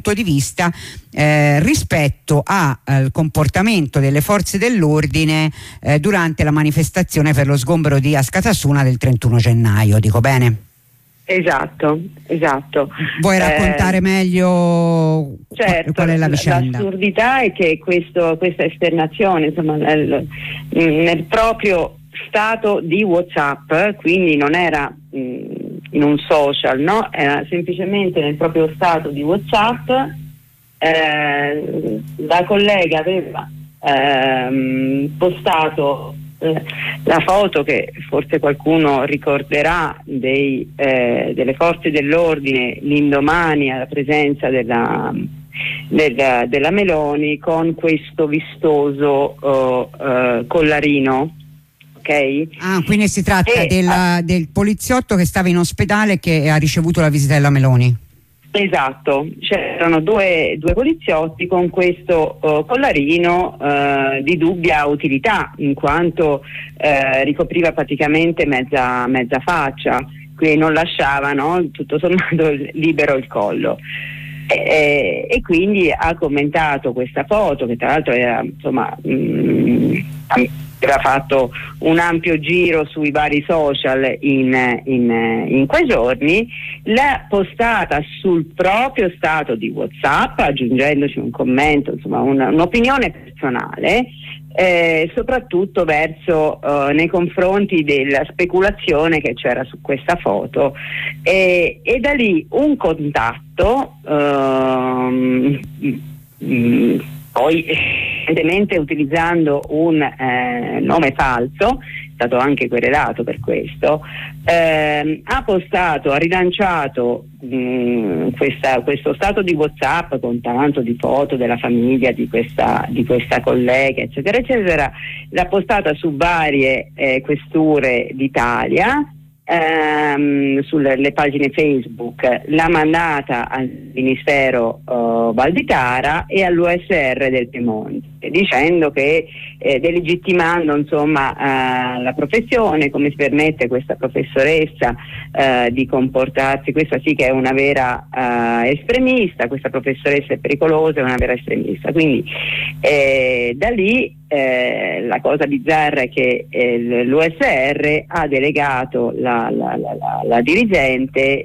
di vista rispetto al comportamento delle forze dell'ordine durante la manifestazione per lo sgombero di Askatasuna del 31 gennaio, dico bene? Esatto. Vuoi raccontare meglio certo, qual è la vicenda? L'assurdità è che questa esternazione, insomma, nel proprio stato di WhatsApp, quindi non era in un social, no? Era semplicemente nel proprio stato di WhatsApp. La collega aveva postato la foto che forse qualcuno ricorderà delle forze dell'ordine l'indomani alla presenza della Meloni con questo vistoso collarino. Okay. Quindi si tratta del poliziotto che stava in ospedale che ha ricevuto la visita della Meloni. Esatto, c'erano due poliziotti con questo collarino di dubbia utilità, in quanto ricopriva praticamente mezza faccia, quindi non lasciavano tutto sommato libero il collo. E quindi ha commentato questa foto, che tra l'altro era, insomma, aveva fatto un ampio giro sui vari social in quei giorni, l'ha postata sul proprio stato di WhatsApp, aggiungendoci un commento, insomma un'opinione personale, soprattutto nei confronti della speculazione che c'era su questa foto, e da lì un contatto, poi evidentemente utilizzando un nome falso, è stato anche querelato per questo, ha rilanciato questo stato di WhatsApp con tanto di foto della famiglia di questa collega, eccetera eccetera, l'ha postata su varie questure d'Italia, sulle pagine Facebook, l'ha mandata al Ministero Valditara e all'USR del Piemonte, dicendo che delegittimando, insomma, la professione, come si permette questa professoressa di comportarsi, questa sì che è una vera estremista, questa professoressa è pericolosa, è una vera estremista. Quindi da lì la cosa bizzarra è che l'USR ha delegato la dirigente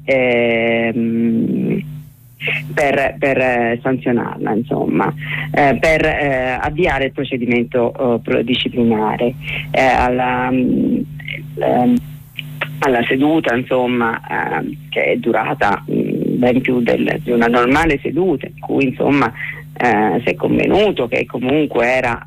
per sanzionarla, insomma, per avviare il procedimento disciplinare. Alla seduta, insomma, che è durata ben più di una normale seduta, in cui, insomma, si è convenuto che comunque era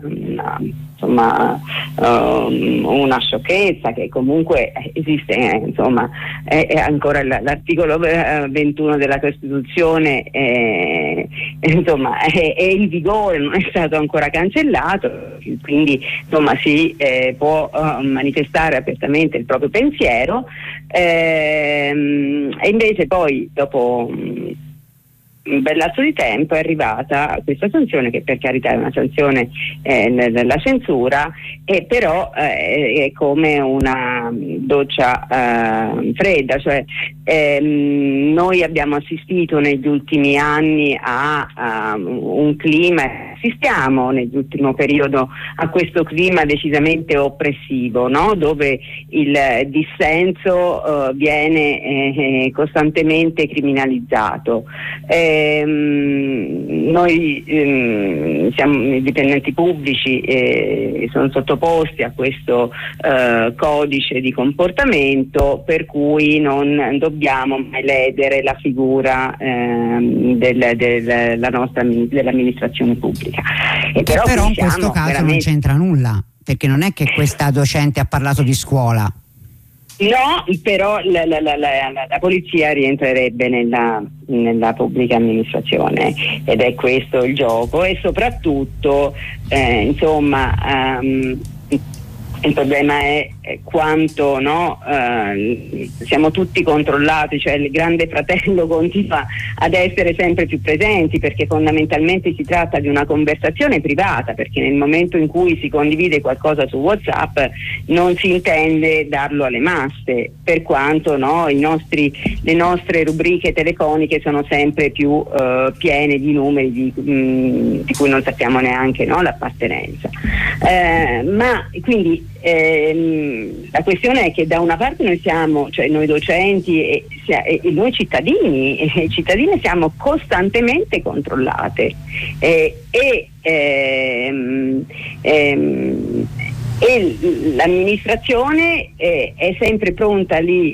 una sciocchezza, che comunque esiste, insomma, è ancora l'articolo 21 della Costituzione, insomma, è in vigore, non è stato ancora cancellato, quindi, insomma, si può manifestare apertamente il proprio pensiero, e invece poi dopo un bel lasso di tempo è arrivata questa sanzione, che per carità è una sanzione nella censura, e però è come una doccia fredda, cioè noi abbiamo assistito negli ultimi anni a un clima, assistiamo nell'ultimo periodo a questo clima decisamente oppressivo, no? Dove il dissenso viene costantemente criminalizzato. Noi siamo i dipendenti pubblici, sono sottoposti a questo codice di comportamento, per cui non dobbiamo mai ledere la figura dell'amministrazione pubblica. E però in questo caso non c'entra nulla, perché non è che questa docente ha parlato di scuola. No, però la polizia rientrerebbe nella pubblica amministrazione, ed è questo il gioco, e soprattutto insomma Il problema è quanto, no, siamo tutti controllati, cioè il grande fratello continua ad essere sempre più presenti, perché fondamentalmente si tratta di una conversazione privata, perché nel momento in cui si condivide qualcosa su WhatsApp non si intende darlo alle masse, per quanto, no, le nostre rubriche telefoniche sono sempre più piene di numeri di cui non sappiamo neanche, no, l'appartenenza. Ma quindi la questione è che da una parte noi siamo, cioè noi docenti e noi cittadini siamo costantemente controllate e l'amministrazione è sempre pronta lì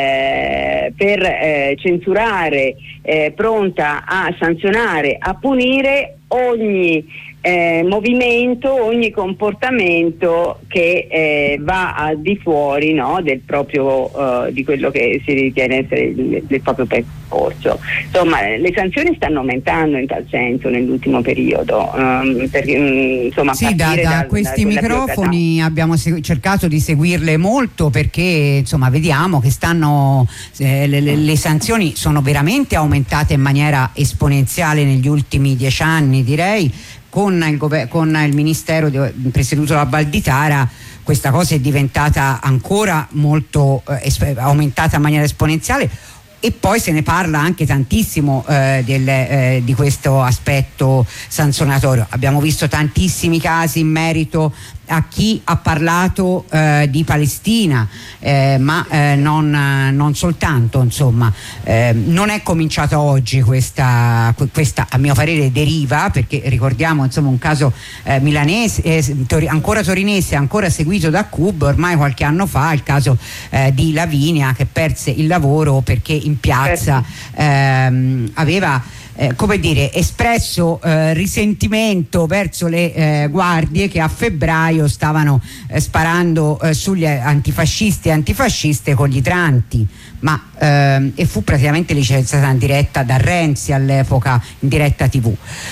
per censurare, pronta a sanzionare, a punire ogni movimento, ogni comportamento che va al di fuori, no, del proprio di quello che si ritiene essere del proprio percorso. Insomma, le sanzioni stanno aumentando in tal senso nell'ultimo periodo, perché insomma, sì, da questi microfoni abbiamo cercato di seguirle molto, perché insomma vediamo che le sanzioni sono veramente aumentate in maniera esponenziale negli ultimi 10 anni, direi. Con il ministero presieduto da Valditara questa cosa è diventata ancora molto aumentata in maniera esponenziale, e poi se ne parla anche tantissimo di questo aspetto sanzionatorio. Abbiamo visto tantissimi casi in merito a chi ha parlato di Palestina, ma non soltanto, insomma. Non è cominciata oggi questa a mio parere deriva, perché ricordiamo, insomma, un caso milanese, ancora torinese, ancora seguito da CUB ormai qualche anno fa, il caso di Lavinia, che perse il lavoro perché in piazza aveva espresso risentimento verso le guardie che a febbraio stavano sparando sugli antifascisti e antifasciste con gli idranti, e fu praticamente licenziata in diretta da Renzi all'epoca, in diretta TV.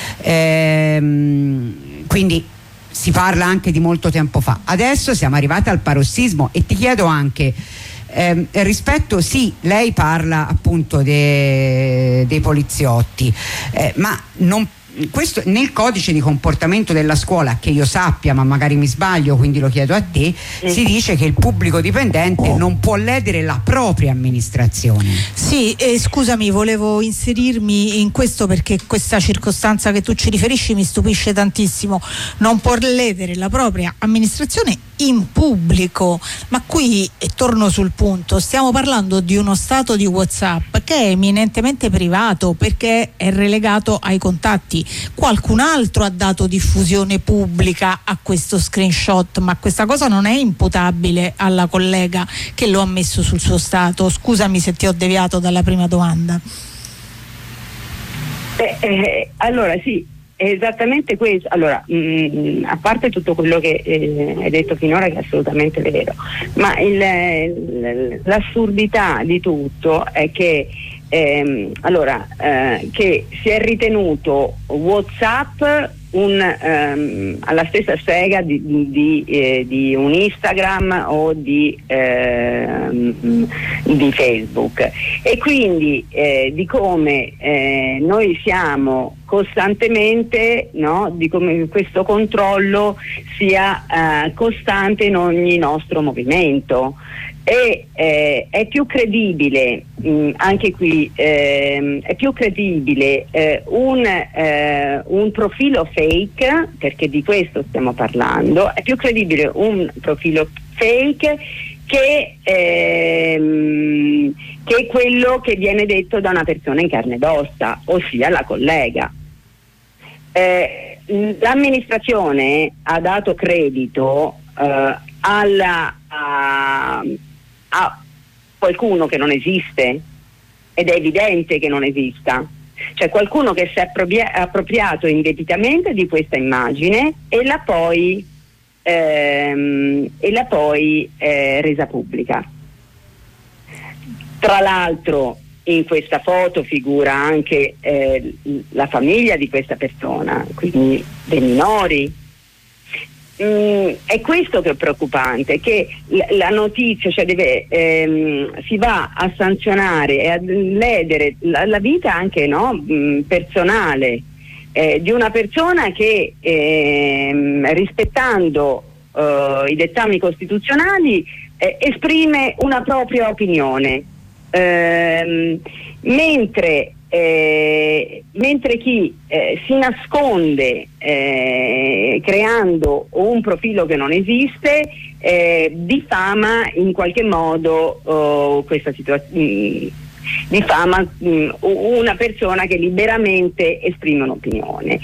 Quindi si parla anche di molto tempo fa. Adesso siamo arrivati al parossismo, e ti chiedo anche rispetto, sì, lei parla appunto dei poliziotti, ma questo nel codice di comportamento della scuola, che io sappia, ma magari mi sbaglio, quindi lo chiedo a te, si dice che il pubblico dipendente non può ledere la propria amministrazione. Sì, scusami, volevo inserirmi in questo, perché questa circostanza che tu ci riferisci mi stupisce tantissimo. Non può ledere la propria amministrazione in pubblico, ma qui, e torno sul punto, stiamo parlando di uno stato di WhatsApp che è eminentemente privato, perché è relegato ai contatti. Qualcun altro ha dato diffusione pubblica a questo screenshot, ma questa cosa non è imputabile alla collega che lo ha messo sul suo stato. Scusami se ti ho deviato dalla prima domanda. Allora sì, è esattamente questo. Allora, a parte tutto quello che hai detto finora, che è assolutamente vero, ma l'assurdità di tutto è che che si è ritenuto WhatsApp alla stessa stega di un Instagram o di Facebook, e quindi di come noi siamo costantemente, no, di come questo controllo sia costante in ogni nostro movimento. E è più credibile, anche qui è più credibile un profilo fake, perché di questo stiamo parlando, è più credibile un profilo fake che quello che viene detto da una persona in carne ed ossa, ossia la collega. L'amministrazione ha dato credito a qualcuno che non esiste, ed è evidente che non esista, cioè qualcuno che si è appropriato indebitamente di questa immagine e l'ha poi resa pubblica. Tra l'altro in questa foto figura anche la famiglia di questa persona, quindi dei minori. è questo che è preoccupante, che la notizia, cioè si va a sanzionare e a ledere la vita anche, no, personale di una persona che rispettando i dettami costituzionali esprime una propria opinione, mentre chi si nasconde creando un profilo che non esiste diffama in qualche modo questa situazione, diffama una persona che liberamente esprime un'opinione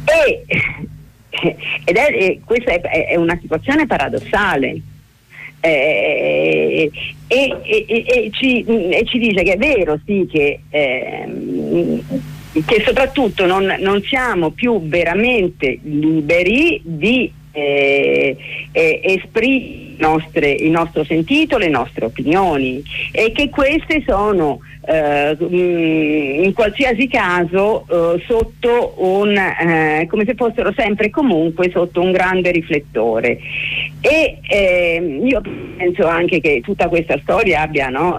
questa è una situazione paradossale. E ci dice che è vero, sì, che soprattutto non siamo più veramente liberi di esprimere il nostro sentito, le nostre opinioni, e che queste sono in qualsiasi caso sotto come se fossero sempre e comunque sotto un grande riflettore. E io penso anche che tutta questa storia abbia, no,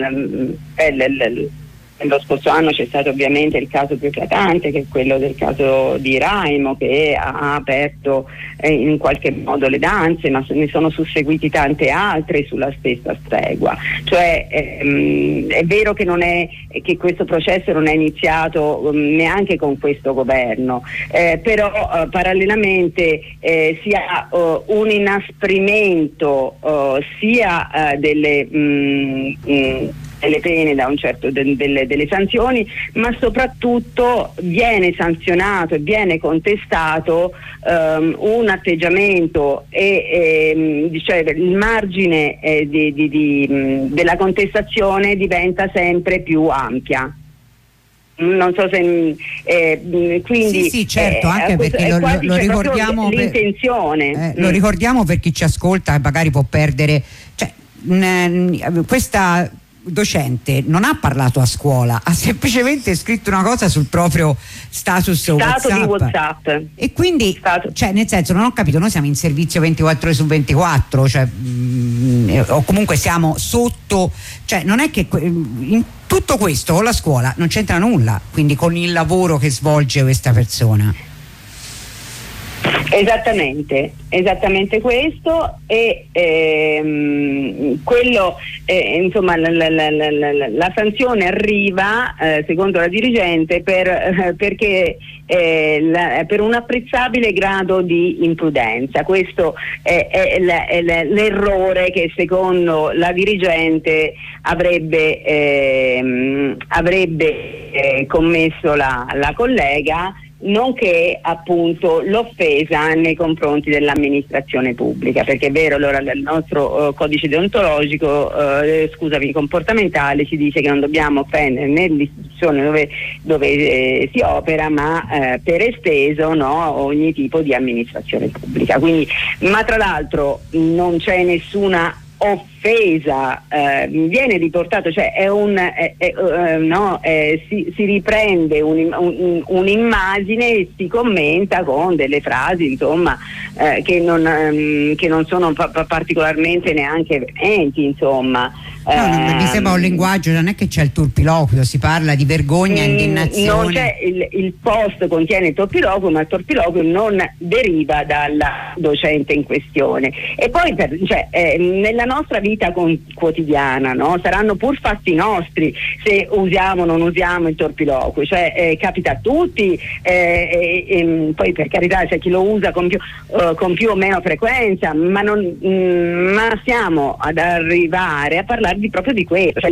lo scorso anno c'è stato ovviamente il caso più eclatante, che è quello del caso di Raimo, che ha aperto in qualche modo le danze, ma ne sono susseguiti tante altre sulla stessa stregua. Cioè è vero che che questo processo non è iniziato neanche con questo governo, però parallelamente si ha un inasprimento sia delle pene da un certo delle sanzioni, ma soprattutto viene sanzionato e viene contestato un atteggiamento cioè il margine della contestazione diventa sempre più ampia. Non so se quindi sì, certo, anche perché lo ricordiamo l'intenzione. Lo ricordiamo per chi ci ascolta e magari può perdere, cioè questa docente non ha parlato a scuola, ha semplicemente scritto una cosa sul proprio status di WhatsApp. E quindi cioè, nel senso, non ho capito, noi siamo in servizio 24 ore su 24, cioè, o comunque siamo sotto, cioè non è che in tutto questo con la scuola non c'entra nulla, quindi con il lavoro che svolge questa persona. Esattamente questo, e quello insomma la sanzione arriva secondo la dirigente perché per un apprezzabile grado di imprudenza. Questo è l'errore che secondo la dirigente avrebbe commesso la collega, nonché appunto l'offesa nei confronti dell'amministrazione pubblica, perché è vero, allora il nostro codice deontologico comportamentale ci dice che non dobbiamo offendere nell'istituzione dove si opera, ma per esteso, no, ogni tipo di amministrazione pubblica. Quindi, ma tra l'altro non c'è nessuna offesa, viene riportato, cioè si riprende un'immagine e si commenta con delle frasi, insomma, che non sono particolarmente neanche veementi, insomma. Mi sembra un linguaggio, non è che c'è il turpiloquio, si parla di vergogna, indignazione. Non c'è il post contiene il turpiloquio, ma il turpiloquio non deriva dalla docente in questione. E poi nella nostra vita quotidiana, no? Saranno pur fatti nostri se usiamo o non usiamo il turpiloquio, cioè capita a tutti, poi per carità c'è chi lo usa con più o meno frequenza, ma stiamo ad arrivare a parlare proprio di questo, cioè